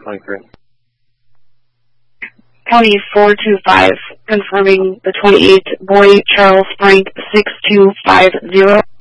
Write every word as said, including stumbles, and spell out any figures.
twenty-three. County four two five, confirming the twenty-eighth, boy Charles Frank six two five zero.